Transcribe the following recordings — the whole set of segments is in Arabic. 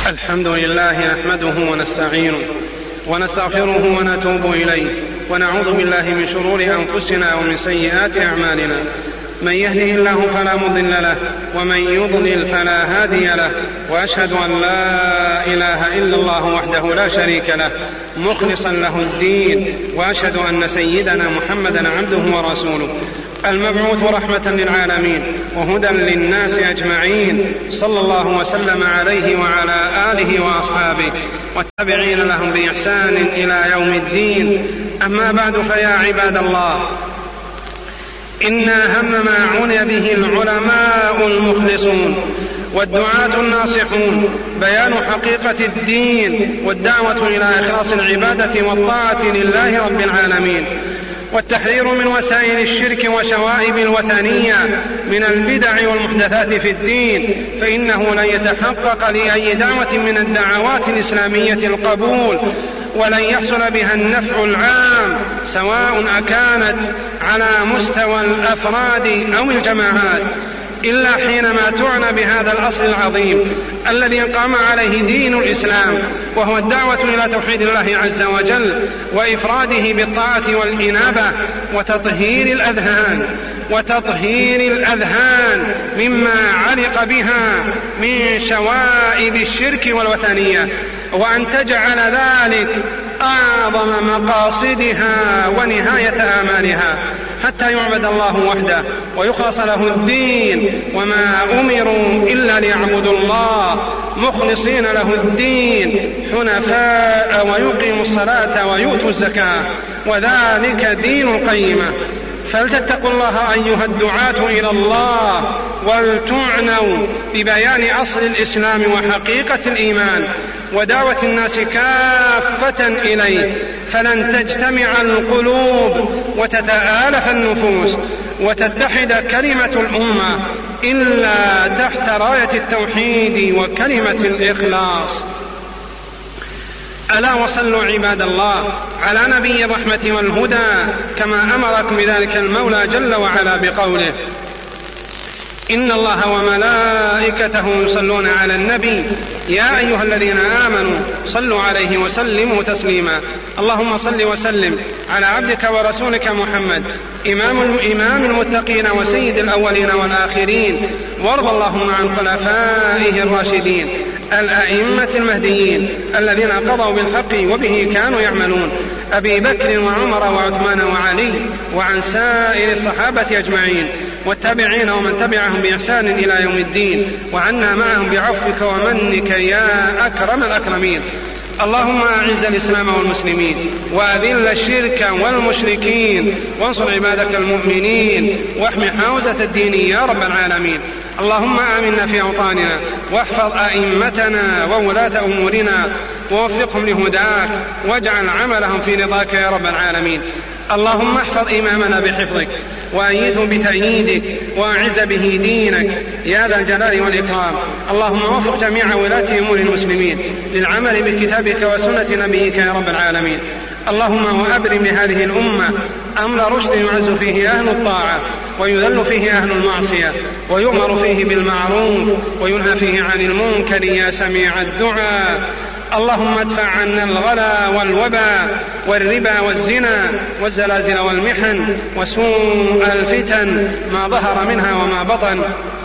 الحمد لله نحمده ونستعينه ونستغفره ونتوب إليه ونعوذ بالله من شرور أنفسنا ومن سيئات أعمالنا. من يهده الله فلا مضل له ومن يضلل فلا هادي له، وأشهد أن لا إله إلا الله وحده لا شريك له مخلصا له الدين، وأشهد أن سيدنا محمدا عبده ورسوله المبعوث رحمة للعالمين وهدى للناس أجمعين، صلى الله وسلم عليه وعلى آله وأصحابه والتابعين لهم بإحسان إلى يوم الدين. أما بعد، فيا عباد الله، إن أهم ما عني به العلماء المخلصون والدعاة الناصحون بيان حقيقة الدين والدعوة إلى إخلاص العبادة والطاعة لله رب العالمين، والتحذير من وسائل الشرك وشوائب الوثنية من البدع والمحدثات في الدين، فإنه لن يتحقق لأي دعوة من الدعوات الإسلامية القبول، ولن يحصل بها النفع العام، سواء أكانت على مستوى الأفراد أو الجماعات، إلا حينما تعنى بهذا الأصل العظيم الذي قام عليه دين الإسلام، وهو الدعوة إلى توحيد الله عز وجل وإفراده بالطاعة والإنابة وتطهير الأذهان مما علق بها من شوائب الشرك والوثنية، وأن تجعل ذلك أعظم مقاصدها ونهاية آمالها، حتى يعبد الله وحده ويخلص له الدين، وما أمروا إلا ليعبدوا الله مخلصين له الدين حنفاء ويقيموا الصلاة ويؤتوا الزكاة، وذلك دين القيمة. فلتتقوا الله أيها الدعاة إلى الله، ولتعنوا ببيان أصل الإسلام وحقيقة الإيمان ودعوة الناس كافة إليه، فلن تجتمع القلوب وتتآلف النفوس وتتحد كلمة الأمة إلا تحت راية التوحيد وكلمة الإخلاص. ألا وصلوا عباد الله على نبي الرحمة والهدى كما أمركم بذلك المولى جل وعلا بقوله: إن الله وملائكته يصلون على النبي يا أيها الذين آمنوا صلوا عليه وسلموا تسليما. اللهم صل وسلم على عبدك ورسولك محمد إمام المتقين وسيد الأولين والآخرين، وارض اللهم عن خلفائه الراشدين الأئمة المهديين الذين قضوا بالحق وبه كانوا يعملون، أبي بكر وعمر وعثمان وعلي، وعن سائر الصحابة أجمعين والتابعين ومن تبعهم بإحسان إلى يوم الدين، وعنا معهم بعفوك ومنك يا أكرم الأكرمين. اللهم أعز الإسلام والمسلمين وأذل الشرك والمشركين، وانصر عبادك المؤمنين، واحم حوزة الدين يا رب العالمين. اللهم آمنا في أوطاننا، واحفظ أئمتنا وولاة أمورنا ووفقهم لهداك، واجعل عملهم في رضاك يا رب العالمين. اللهم احفظ إمامنا بحفظك، وأيده بتأييدك، وأعز به دينك يا ذا الجلال والإكرام. اللهم وفق جميع ولاة أمور المسلمين للعمل بكتابك وسنة نبيك يا رب العالمين. اللهم وأبرم لهذه الأمة أمر رشد يعز فيه أهل الطاعة ويذل فيه أهل المعصية، ويؤمر فيه بالمعروف وينهى فيه عن المنكر يا سميع الدعاء. اللهم ادفع عنا الغلا والوبا والربا والزنا والزلازل والمحن وسوء الفتن ما ظهر منها وما بطن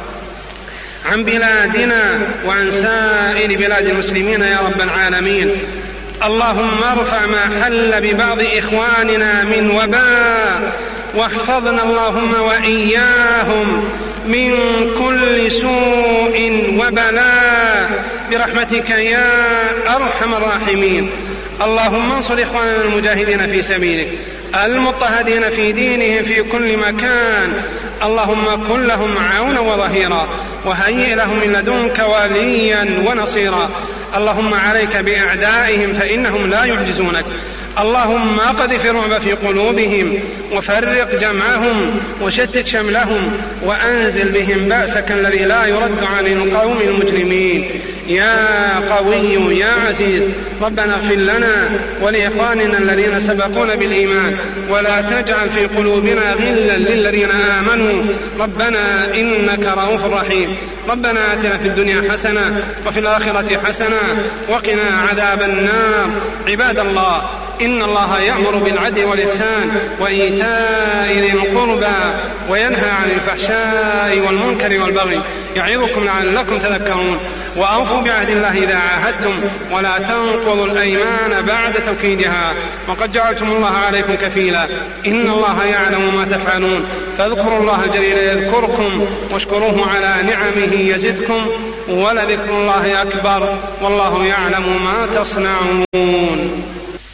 عن بلادنا وعن سائر بلاد المسلمين يا رب العالمين. اللهم ارفع ما حل ببعض إخواننا من وباء، واحفظنا اللهم وإياهم من كل سوء وبلاء برحمتك يا أرحم الراحمين. اللهم انصر إخواننا المجاهدين في سبيلك المضطهدين في دينهم في كل مكان، اللهم كن لهم عونا وظهيرا، وهيئ لهم من لدنك وليا ونصيرا. اللهم عليك بأعدائهم فإنهم لا يعجزونك. اللهم اقذف الرعب في قلوبهم وفرق جمعهم وشتت شملهم، وأنزل بهم بأسك الذي لا يرد عن القوم المجرمين يا قوي يا عزيز. ربنا اغفر لنا ولإخواننا الذين سبقونا بالإيمان ولا تجعل في قلوبنا غلا للذين آمنوا ربنا إنك رؤوف رحيم. ربنا آتنا في الدنيا حسنة وفي الآخرة حسنة وقنا عذاب النار. عباد الله، إن الله يأمر بالعدل والإحسان وإيتاء ذي القربى وينهى عن الفحشاء والمنكر والبغي يعظكم لعلكم تذكرون. وأوفوا بعهد الله إذا عاهدتم ولا تنقضوا الأيمان بعد توكيدها وقد جعلتم الله عليكم كفيلا إن الله يعلم ما تفعلون. فاذكروا الله الجليل يذكركم واشكروه على نعمه يزدكم ولذكر الله أكبر والله يعلم ما تصنعون.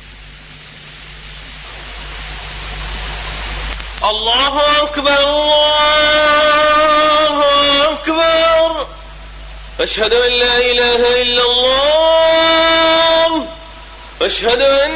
الله أكبر الله أكبر. أشهد أن لا إله إلا الله. أشهد أن